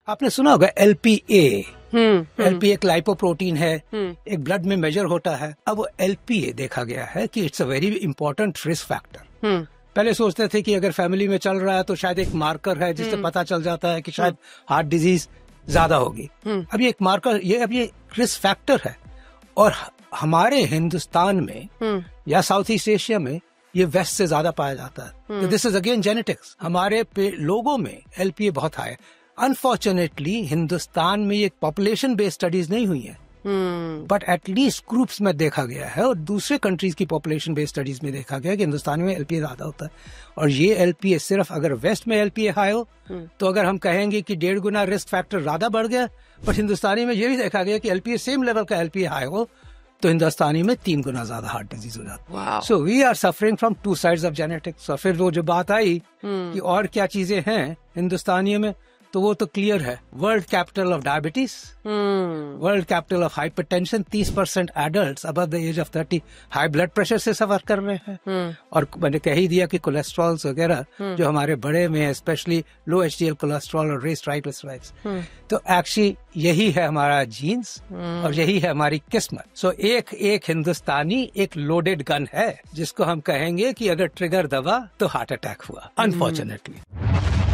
आपने सुना होगा LPA। LPA एक लाइपोप्रोटीन है, एक ब्लड में मेजर होता है। अब वो LPA देखा गया है कि it's a very important risk factor. पहले सोचते थे कि अगर फैमिली में चल रहा है तो शायद एक मार्कर है जिससे पता चल जाता है कि शायद हार्ट डिजीज ज्यादा होगी। अब ये एक मार्कर, अब ये रिस्क फैक्टर है। और हमारे हिंदुस्तान में या साउथ ईस्ट एशिया में ये वेस्ट से ज्यादा पाया जाता है। This is again genetics. हमारे लोगों में LPA बहुत हाई है। अनफॉर्चुनेटली हिंदुस्तान में ये पॉपुलेशन बेस्ड स्टडीज नहीं हुई है, बट एटलीस्ट ग्रुप्स में देखा गया है और दूसरे कंट्रीज की पॉपुलेशन बेस्ड स्टडीज में देखा गया है कि हिंदुस्तान में LPA ज्यादा होता है। और ये LPA सिर्फ अगर वेस्ट में LPA हाई हो तो अगर हम कहेंगे कि 1.5 गुना रिस्क फैक्टर ज्यादा बढ़ गया, बट हिंदुस्तानी में ये भी देखा गया कि LPA सेम लेवल का LPA हाई हो तो हिंदुस्तानी में 3 गुना ज्यादा हार्ट डिजीज हो जाता है। So we are suffering from 2 sides of genetics. और फिर वो जो बात आई कि और क्या चीजें हैं हिंदुस्तानियों में, तो वो तो क्लियर है। World capital of diabetes, world capital of hypertension. 30% adults above the age of 30 high blood pressure से सफर कर रहे हैं। और मैंने कह ही दिया कि कोलेस्ट्रॉल वगैरह जो हमारे बड़े में है, स्पेशली लो HDL कोलेस्ट्रॉल और रेस्ड ट्राइग्लिसराइड्स। तो एक्चुअली यही है हमारा जीन्स और यही है हमारी किस्मत। सो एक हिंदुस्तानी एक लोडेड गन है जिसको हम कहेंगे कि अगर ट्रिगर दबा तो हार्ट अटैक हुआ, अनफॉर्चुनेटली।